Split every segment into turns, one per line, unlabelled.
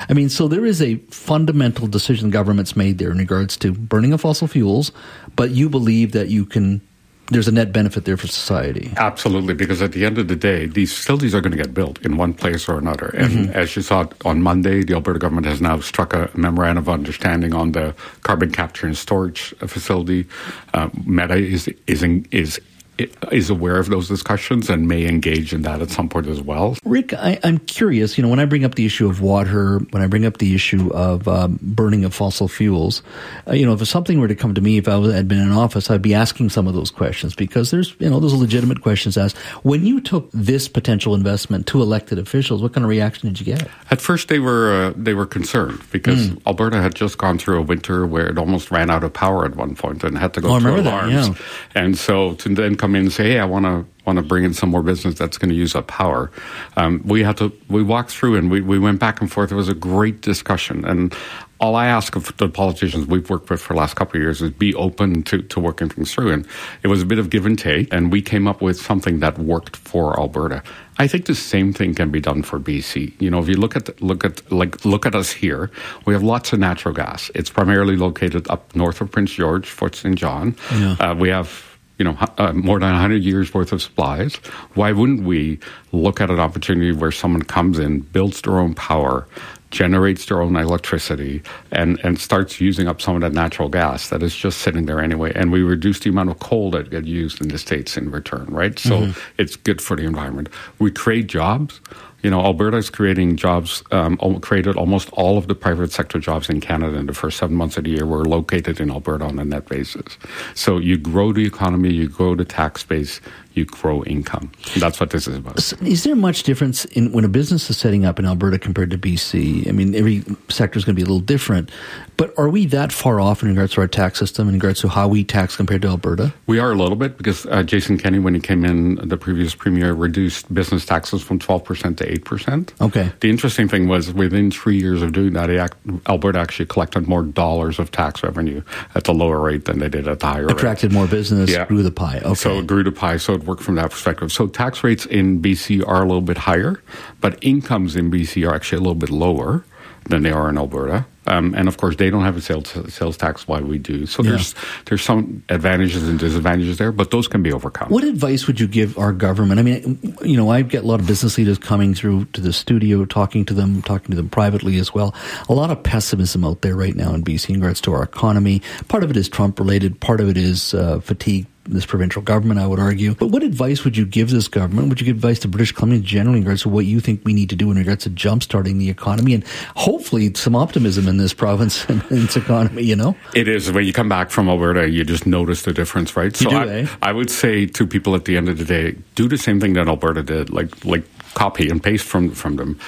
I mean, so there is a fundamental decision government's made there in regards to burning of fossil fuels, but you believe that there's a net benefit there for society.
Absolutely, because at the end of the day, these facilities are going to get built in one place or another. And as you saw on Monday, the Alberta government has now struck a memorandum of understanding on the carbon capture and storage facility. Meta is aware of those discussions and may engage in that at some point as well.
Rick, I'm curious, when I bring up the issue of water, when I bring up the issue of burning of fossil fuels, if something were to come to me, if I had been in office, I'd be asking some of those questions because there's legitimate questions asked. When you took this potential investment to elected officials, what kind of reaction did you get?
At first, they were concerned because Alberta had just gone through a winter where it almost ran out of power at one point and had to go through alarms. That, yeah. And so to then come in and say, hey, I want to bring in some more business that's going to use up power. We walked through and we went back and forth. It was a great discussion. And all I ask of the politicians we've worked with for the last couple of years is be open to working things through. And it was a bit of give and take. And we came up with something that worked for Alberta. I think the same thing can be done for BC. If you look at us here, we have lots of natural gas. It's primarily located up north of Prince George, Fort St. John. Yeah. We have more than 100 years worth of supplies. Why wouldn't we look at an opportunity where someone comes in, builds their own power, generates their own electricity, and starts using up some of that natural gas that is just sitting there anyway, and we reduce the amount of coal that get used in the States in return, right? So it's good for the environment. We create jobs. Alberta is creating jobs, created almost all of the private sector jobs in Canada in the first 7 months of the year were located in Alberta on a net basis. So you grow the economy, you grow the tax base, you grow income. That's what this is about.
So is there much difference in when a business is setting up in Alberta compared to BC? I mean, every sector is going to be a little different, but are we that far off in regards to our tax system, in regards to how we tax compared to Alberta?
We are a little bit because Jason Kenney, when he came in, the previous premier, reduced business taxes from 12% to 8%.
Okay.
The interesting thing was within 3 years of doing that, Alberta actually collected more dollars of tax revenue at the lower rate than they did at the higher rate.
Attracted more business, grew the pie. Okay.
So it grew the pie, so it worked from that perspective. So tax rates in BC are a little bit higher, but incomes in BC are actually a little bit lower than they are in Alberta. And of course, they don't have a sales tax while we do. So there's some advantages and disadvantages there, but those can be overcome.
What advice would you give our government? I mean, I get a lot of business leaders coming through to the studio, talking to them privately as well. A lot of pessimism out there right now in BC in regards to our economy. Part of it is Trump related. Part of it is fatigue. This provincial government, I would argue. But what advice would you give this government? Would you give advice to British Columbia generally in regards to what you think we need to do in regards to jumpstarting the economy and hopefully some optimism in this province and in its economy, It
is. When you come back from Alberta, you just notice the difference, right? I would say to people at the end of the day, do the same thing that Alberta did, like copy and paste from them.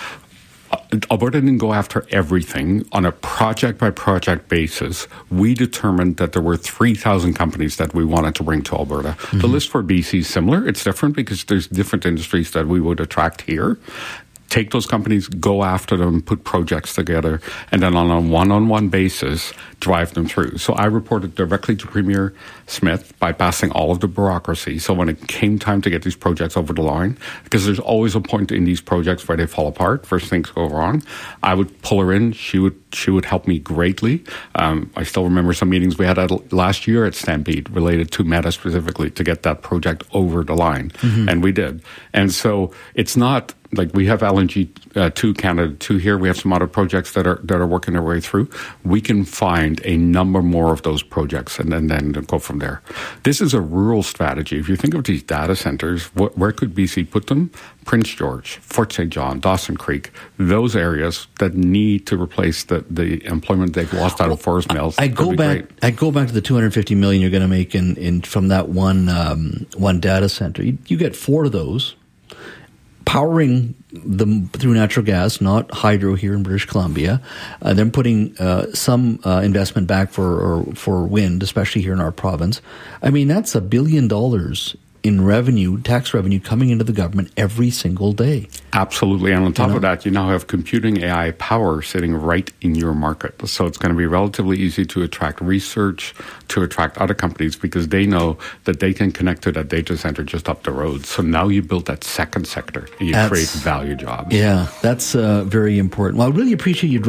Alberta didn't go after everything on a project-by-project basis. We determined that there were 3,000 companies that we wanted to bring to Alberta. The list for BC is similar. It's different because there's different industries that we would attract here. Take those companies, go after them, put projects together, and then on a one-on-one basis, drive them through. So I reported directly to Premier Smith, bypassing all of the bureaucracy. So when it came time to get these projects over the line, because there's always a point in these projects where they fall apart, first things go wrong, I would pull her in. She would help me greatly. I still remember some meetings we had last year at Stampede related to Meta specifically to get that project over the line. And we did. And so it's not like we have LNG 2, Canada 2 here. We have some other projects that are working their way through. We can find a number more of those projects and then go from there. This is a rural strategy. If you think of these data centers, where could BC put them? Prince George, Fort St. John, Dawson Creek, those areas that need to replace the employment they've lost out of forest mills.
I go back to the $250 million you're going to make in from that one data center. You get 4 of those. Powering them through natural gas, not hydro here in British Columbia, then putting some investment back for wind, especially here in our province. I mean, that's $1 billion in revenue, tax revenue, coming into the government every single day.
Absolutely. And on top of that, you now have computing AI power sitting right in your market. So it's going to be relatively easy to attract research, to attract other companies, because they know that they can connect to that data center just up the road. So now you build that second sector and you create value jobs.
Yeah, that's very important. Well, I really appreciate you